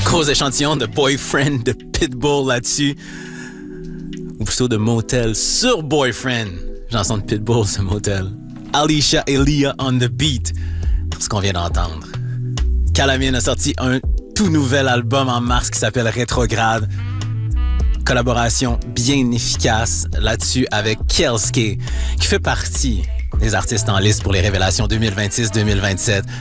Gros échantillon de Boyfriend de Pitbull là-dessus. Ou plutôt de Motel sur Boyfriend. Chanson de Pitbull, ce Motel. Alicia et Leah on the beat. Ce qu'on vient d'entendre. Calamine a sorti un tout nouvel album en mars qui s'appelle Rétrograde. Collaboration bien efficace là-dessus avec Kelske, qui fait partie des artistes en liste pour les révélations 2026-2027.